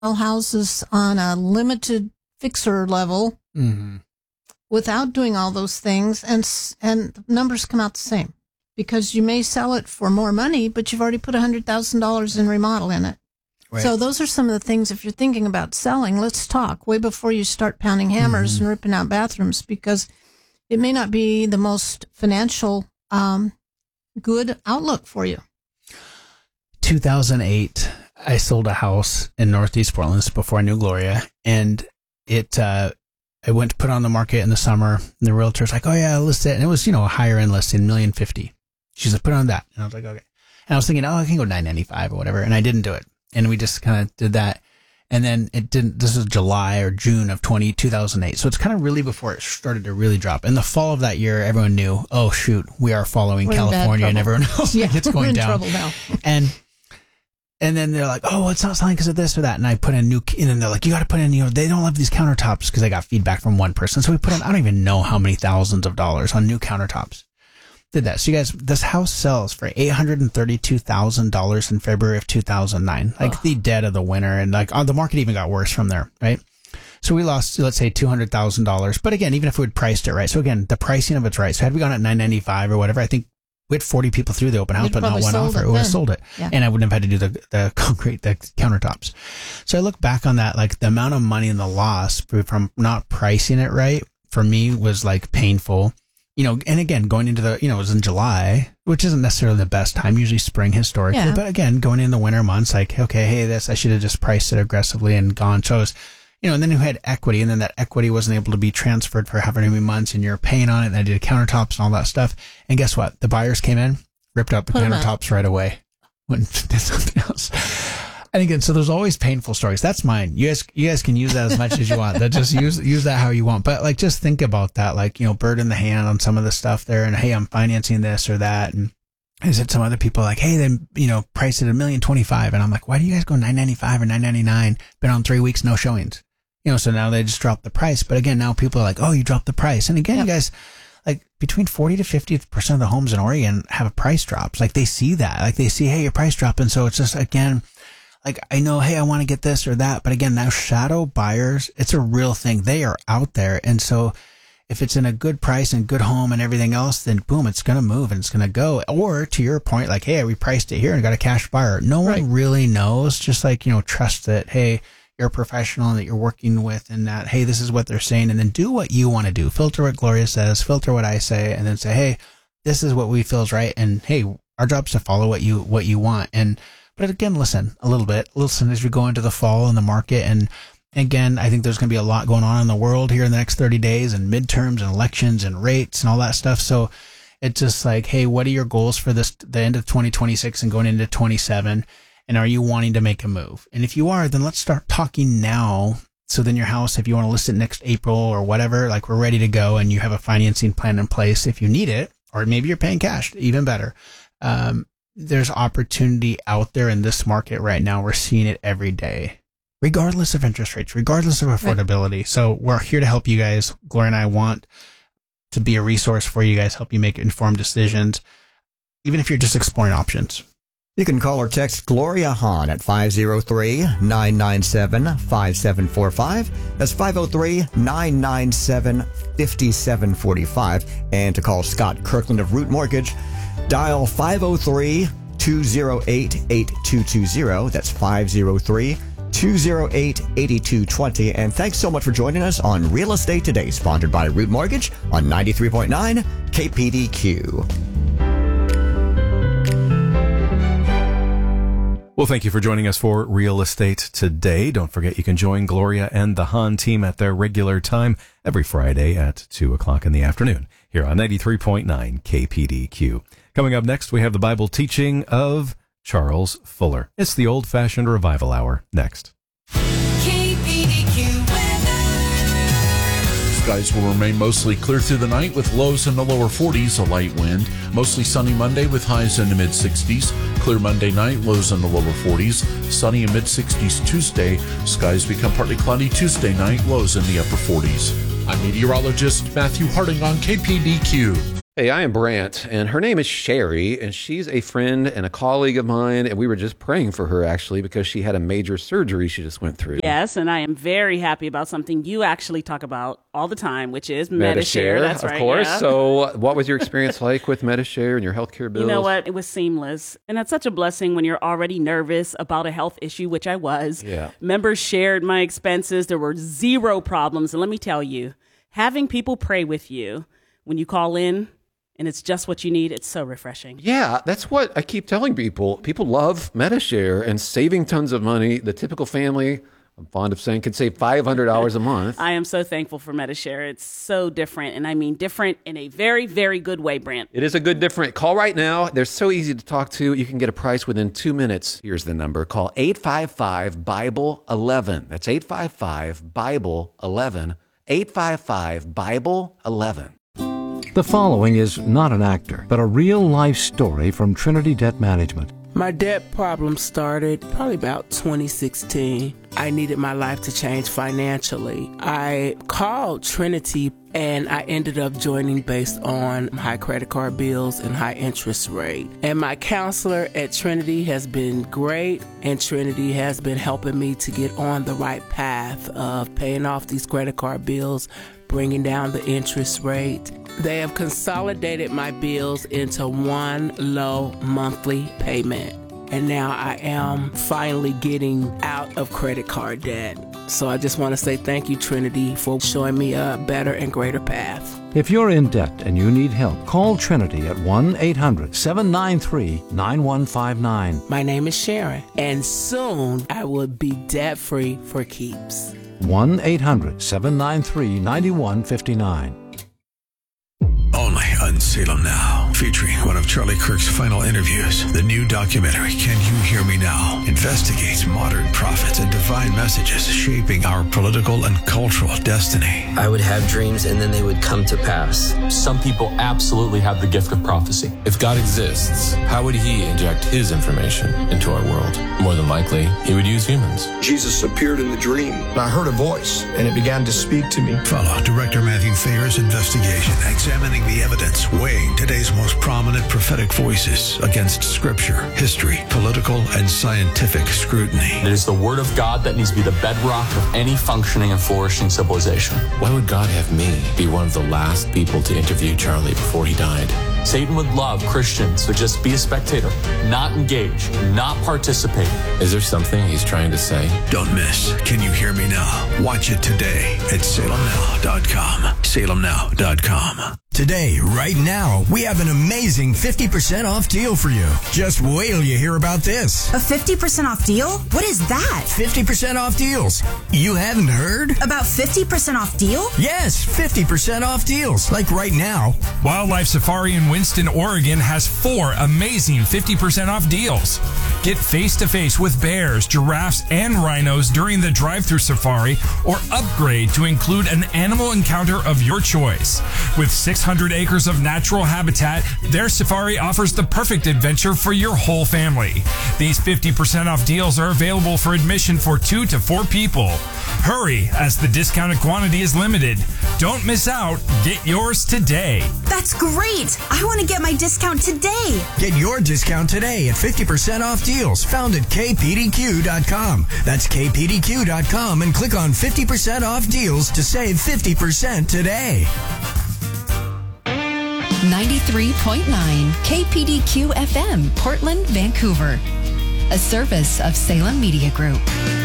houses on a limited fixer level without doing all those things, and the numbers come out the same, because you may sell it for more money, but you've already put $100,000 in remodel in it. Right. So those are some of the things, if you're thinking about selling, let's talk way before you start pounding hammers and ripping out bathrooms, because it may not be the most financial good outlook for you. 2008, I sold a house in Northeast Portland before I knew Gloria, and I went to put it on the market in the summer, and the realtor's like, oh yeah, I'll list it. And it was, a higher end listing, $1,050,000. She's like, put it on that. And I was like, okay. And I was thinking, I can go $995 or whatever. And I didn't do it. And we just kind of did that. And then it didn't, this was July or June of 2008. So it's kind of really before it started to really drop. In the fall of that year, everyone knew, oh shoot, we are following California, and everyone knows it's going we're in down. Trouble now. And then they're like, oh, it's not selling because of this or that. And I put in and then they're like, you got to put in, they don't love these countertops, because I got feedback from one person. So we put in, I don't even know how many thousands of dollars on new countertops. Did that. So you guys, this house sells for $832,000 in February of 2009, like the dead of the winter. And the market even got worse from there, right? So we lost, let's say, $200,000. But again, even if we had priced it right. So again, the pricing of it's right. So had we gone at $995 or whatever, I think we had 40 people through the open house, but not one offer. We would have sold it. Yeah. And I wouldn't have had to do the concrete, the countertops. So I look back on that, like the amount of money and the loss from not pricing it right for me was like painful. And again, going into it was in July, which isn't necessarily the best time, usually spring historically. Yeah. But again, going in the winter months, like, okay, hey, I should have just priced it aggressively and gone. So it was, and then you had equity, and then that equity wasn't able to be transferred for however many months, and you're paying on it, and I did countertops and all that stuff. And guess what? The buyers came in, ripped out the countertops right away, went and did something else. And again, so there's always painful stories. That's mine. You guys can use that as much as you want. That just use that how you want. But like, just think about that, like, bird in the hand on some of the stuff there, and hey, I'm financing this or that. And is it some other people like, hey, then, price it $1,025,000. And I'm like, why do you guys go $995 or $999? Been on 3 weeks, no showings. So now they just dropped the price. But again, now people are like, oh, you dropped the price. And again, you guys, like between 40 to 50% of the homes in Oregon have a price drops. Like they see that, like they see, hey, your price dropping. So it's just, again, like, I know, hey, I want to get this or that. But again, now shadow buyers, it's a real thing. They are out there. And so if it's in a good price and good home and everything else, then boom, it's going to move and it's going to go. Or to your point, like, hey, I repriced it here and got a cash buyer. No one really knows. Just like, trust that, hey, you're a professional and that you're working with, and that, hey, this is what they're saying. And then do what you want to do. Filter what Gloria says, filter what I say, and then say, hey, this is what we feel is right. And hey, our job is to follow what you want. But again, listen as we go into the fall in the market. And again, I think there's going to be a lot going on in the world here in the next 30 days, and midterms and elections and rates and all that stuff. So it's just like, hey, what are your goals for the end of 2026 and going into 27? And are you wanting to make a move? And if you are, then let's start talking now. So then your house, if you want to list it next April or whatever, like we're ready to go, and you have a financing plan in place if you need it, or maybe you're paying cash, even better. There's opportunity out there in this market right now. We're seeing it every day, regardless of interest rates, regardless of affordability. Right. So we're here to help you guys. Gloria and I want to be a resource for you guys, help you make informed decisions, even if you're just exploring options. You can call or text Gloria Hahn at 503-997-5745. That's 503-997-5745. And to call Scott Kirkland of Root Mortgage, dial 503-208-8220. That's 503-208-8220. And thanks so much for joining us on Real Estate Today, sponsored by Root Mortgage on 93.9 KPDQ. Well, thank you for joining us for Real Estate Today. Don't forget you can join Gloria and the Hahn team at their regular time every Friday at 2 o'clock in the afternoon here on 93.9 KPDQ. Coming up next, we have the Bible teaching of Charles Fuller. It's the Old-Fashioned Revival Hour next. Skies will remain mostly clear through the night with lows in the lower 40s, a light wind. Mostly sunny Monday with highs in the mid-60s. Clear Monday night, lows in the lower 40s. Sunny and mid-60s Tuesday. Skies become partly cloudy Tuesday night, lows in the upper 40s. I'm meteorologist Matthew Harding on KPDQ. Hey, I am Brant, and her name is Sherry, and she's a friend and a colleague of mine, and we were just praying for her, actually, because she had a major surgery she just went through. Yes, and I am very happy about something you actually talk about all the time, which is Medi-Share. That's right. Of course. Yeah. So what was your experience like with Medi-Share and your healthcare bills? You know what? It was seamless. And that's such a blessing when you're already nervous about a health issue, which I was. Yeah. Members shared my expenses. There were zero problems. And let me tell you, having people pray with you when you call in, and it's just what you need, it's so refreshing. Yeah, that's what I keep telling people. People love Medi-Share and saving tons of money. The typical family, I'm fond of saying, can save $500 a month. I am so thankful for Medi-Share. It's so different, and I mean different in a very, very good way, Brant. It is a good different. Call right now. They're so easy to talk to. You can get a price within 2 minutes. Here's the number. Call 855-BIBLE-11. That's 855-BIBLE-11. 855-BIBLE-11. The following is not an actor, but a real-life story from Trinity Debt Management. My debt problem started probably about 2016. I needed my life to change financially. I called Trinity and I ended up joining based on high credit card bills and high interest rate. And my counselor at Trinity has been great, and Trinity has been helping me to get on the right path of paying off these credit card bills, bringing down the interest rate. They have consolidated my bills into one low monthly payment. And now I am finally getting out of credit card debt. So I just want to say thank you, Trinity, for showing me a better and greater path. If you're in debt and you need help, call Trinity at 1-800-793-9159. My name is Sharon, and soon I will be debt-free for keeps. 1-800-793-9159. Only on Salem Now, featuring one of Charlie Kirk's final interviews. The new documentary, Can You Hear Me Now?, investigates modern prophets and divine messages shaping our political and cultural destiny. I would have dreams and then they would come to pass. Some people absolutely have the gift of prophecy. If God exists, how would he inject his information into our world? More than likely, he would use humans. Jesus appeared in the dream, and I heard a voice, and it began to speak to me. Follow Director Matthew Thayer's investigation, examining the evidence, weighing today's most prominent prophetic voices against scripture, history, political, and scientific scrutiny. It is the word of God that needs to be the bedrock of any functioning and flourishing civilization. Why would God have me be one of the last people to interview Charlie before he died? Satan would love Christians to just be a spectator, not engage, not participate. Is there something he's trying to say? Don't miss Can You Hear Me Now? Watch it today at salemnow.com. salemnow.com. Today, right now, we have an amazing 50% off deal for you. Just wait till you hear about this. A 50% off deal? What is that? 50% off deals. You haven't heard? About 50% off deal? Yes, 50% off deals. Like right now. Wildlife Safari in Winston, Oregon has 4 amazing 50% off deals. Get face-to-face with bears, giraffes, and rhinos during the drive-thru safari, or upgrade to include an animal encounter of your choice. With 600 acres of natural habitat, their safari offers the perfect adventure for your whole family. These 50% off deals are available for admission for 2 to 4 people. Hurry, as the discounted quantity is limited. Don't miss out. Get yours today. That's great. I want to get my discount today. Get your discount today at 50% off deals found at kpdq.com. That's kpdq.com and click on 50% off deals to save 50% today. 93.9 KPDQ FM, Portland, Vancouver. A service of Salem Media Group.